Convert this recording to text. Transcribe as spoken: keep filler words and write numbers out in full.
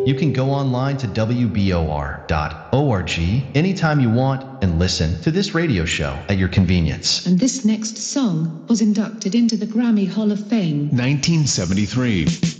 You can go online to W B O R dot org anytime you want and listen to this radio show at your convenience. And this next song was inducted into the Grammy Hall of Fame. nineteen seventy-three.